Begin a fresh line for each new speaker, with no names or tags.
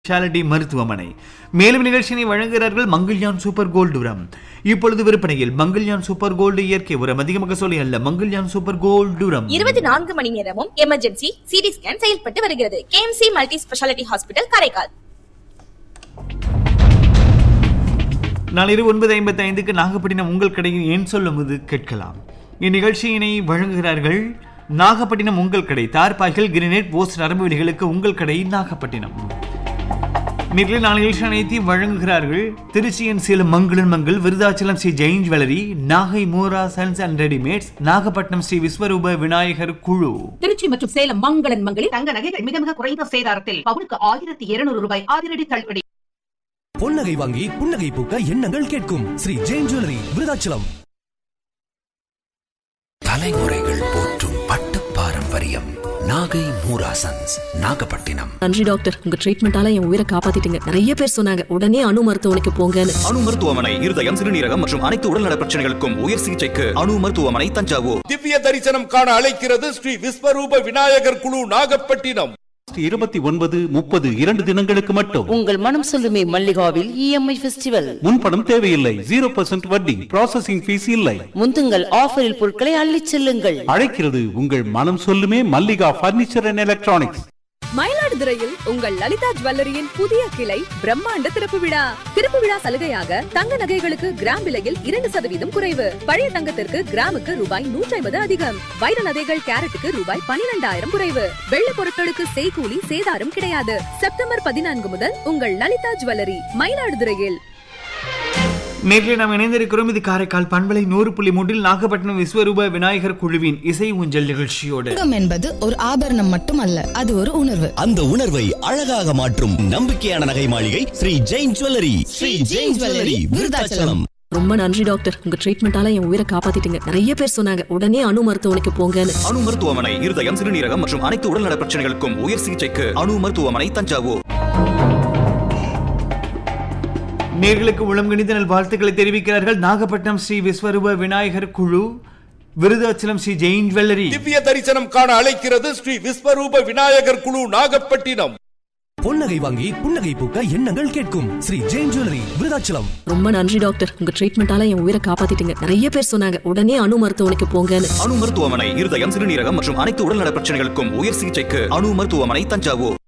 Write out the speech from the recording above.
Speciality மருத்துவமனை. மேலும் நிகழ்ச்சியை வழங்குகிறார்கள் மங்கள்யான் சூப்பர் கோல்டு உரம். இப்பொழுது விற்பனையில் மங்கள்யான் சூப்பர் கோல்டு இயற்கை உரம். அதிகமாக சொல்லி அல்ல, மங்கள்யான் சூப்பர் கோல்டு உரம்
24 மணி நேரமும் எமர்ஜென்சி சிடி ஸ்கேன் செயல்பட்டு வருகிறது. KMC multi speciality hospital Karaikal.
நாளை 9:55 நாகப்பட்டினம் உங்கள் கடையில் ஏன் சொல்லும்போது கேட்கலாம். இந்நிகழ்ச்சியினை வழங்குகிறார்கள் நாகப்பட்டினம் உங்கள் கடை. தார்பாய்கள், கிரினேட், போஸ்ட் நரம்பு விலைகளுக்கு உங்கள் கடை நாகப்பட்டினம். நேரில் நாளில் அனைத்தையும் வழங்குகிறார்கள் திருச்சியின் சேலம் மங்களன் Mangal, Virudhachalam Sri Jain jewellery, Nagai Moora sons and readymades, Nagapattinam Sri விஸ்வரூப விநாயகர் குழு.
திருச்சி மற்றும் சேலம் மங்களன் மங்களில் தங்க நகைகள் மிக மிக குறைந்த சேதாரத்தில் பவுனுக்கு 1200 ரூபாய் அதிரடி தள்ளுபடி.
பொன்னகை வாங்கி புன்னகை பூக்க எண்ணங்கள் கேட்கும் ஸ்ரீ ஜெயின் ஜுவல்லரி, விருதாச்சலம்.
தலைமுறைகள் போற்றும் பட்டு பாரம்பரியம் நாகை மூரா சன்ஸ், நாகப்பட்டினம்.
நன்றி டாக்டர், உங்க ட்ரீட்மெண்டால என் உயிரை காப்பாத்திட்டீங்க. நிறைய பேர் சொன்னாங்க உடனே அணு மருத்துவமனைக்கு போங்கன்னு.
அணு மருத்துவமனை இருதயம், சிறுநீரகம் மற்றும் அனைத்து உடல்நல பிரச்சனைகளுக்கும் உயர் சிகிச்சைக்கு அணு மருத்துவமனை, தஞ்சாவூர்.
திவ்ய தரிசனம் காண அழைக்கிறது ஸ்ரீ விஸ்வரூப விநாயகர் குழு, நாகப்பட்டினம்.
29, 30 2 தினங்களுக்கு மட்டும்.
உங்கள் மனம் சொல்லுமே மல்லிகாவில் இஎம்ஐ ஃபெஸ்டிவல்.
முன்பணம் தேவையில்லை, 0% வட்டி, ப்ராசஸிங் ஃபீஸ் இல்லை.
முந்துங்கள் ஆஃபரில் பொருட்களை அள்ளிச் செல்லுங்கள்.
அழைக்கிறது உங்கள் மனம் சொல்லுமே மல்லிகா பர்னிச்சர் அண்ட் எலக்ட்ரானிக்ஸ்.
மயிலாடுதுறையில் உங்கள் லலிதா ஜுவல்லரியின் புதிய கிளை பிரம்மாண்ட திறப்பு விழா. திறப்பு விழா சலுகையாக தங்க நகைகளுக்கு கிராம் விலையில் 2% குறைவு. பழைய தங்கத்திற்கு கிராமுக்கு ரூபாய் 150 அதிகம். வைர நகைகள் கேரட்டுக்கு ரூபாய் 12,000 குறைவு. வெள்ள பொருட்களுக்கு செய்கூலி சேதாரம் கிடையாது. செப்டம்பர் 14 முதல் உங்கள் லலிதா ஜுவல்லரி மயிலாடுதுறையில்.
நேரில் நாம் இணைந்திருக்கிறோம். இது காரைக்கால் பண்பலை 100.3 நாகப்பட்டினம் விஸ்வரூப விநாயகர் குழுவின் இசை ஊஞ்சல் நிகழ்ச்சியோடு.
என்பது ஒரு ஆபரணம் மட்டுமல்ல, அது ஒரு உணர்வு.
அந்த உணர்வை அழகாக மாற்றும் நம்பிக்கையான நகை மாளிகை ஸ்ரீ ஜெயின் ஜுவல்லரி, ஸ்ரீ ஜெயின் ஜுவல்லரி, விருதாச்சலம்.
ரொம்ப நன்றி டாக்டர், உங்க ட்ரீட்மெண்டால என் உயிரை காப்பாத்திட்டீங்க. நிறைய பேர் சொன்னாங்க உடனே அணு மருத்துவமனைக்கு போங்கன்னு.
அணு மருத்துவமனை இருதயம், சிறுநீரகம் மற்றும் அனைத்து உடல்நல பிரச்சனைகளுக்கும் உயர் சிகிச்சைக்கு அணு மருத்துவமனை, தஞ்சாவூர்.
நேர்களுக்கு உளம் கணித நல் வாழ்த்துக்களை தெரிவிக்கிறார்கள் நாகப்பட்டினம் ஸ்ரீ விஸ்வரூப விநாயகர் குழு, விருதாச்சலம் ஸ்ரீ ஜெயின் ஜுவல்லரி.
திவ்ய தரிசனம் காண அழைக்கிறது ஸ்ரீ விஸ்வரூப விநாயகர் குழு, நாகப்பட்டினம்.
பொன்னகை வாங்கி புன்னகை பூக்க எண்ணங்கள் கேட்கும் ஸ்ரீ ஜெயின் ஜுவல்லரி, விருதாச்சலம்.
ரொம்ப நன்றி டாக்டர், உங்க ட்ரீட்மெண்டால என் உயிரை காப்பாத்திட்டீங்க. நிறைய பேர் சொன்னாங்க உடனே அணு மருத்துவமனைக்கு போங்கன்னு.
அணு மருத்துவமனை இருதயம், சிறுநீரகம் மற்றும் அனைத்து உடல்நல பிரச்சனைகளுக்கும் உயர் சிகிச்சைக்கு அணு மருத்துவமனை, தஞ்சாவூர்.